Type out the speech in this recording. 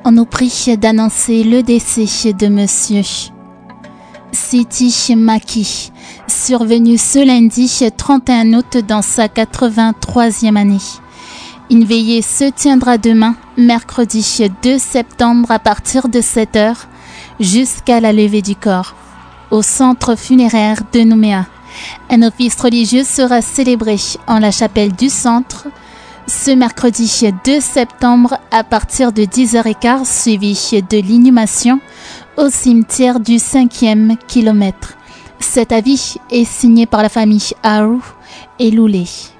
On nous prie d'annoncer le décès de Monsieur Siti Maki, survenu ce lundi 31 août dans sa 83e année. Une veillée se tiendra demain, mercredi 2 septembre à partir de 7h jusqu'à la levée du corps, au centre funéraire de Nouméa. Un office religieux sera célébré en la chapelle du centre ce mercredi 2 septembre à partir de 10h15, suivi de l'inhumation au cimetière du 5e kilomètre. Cet avis est signé par la famille Haru et Loulé.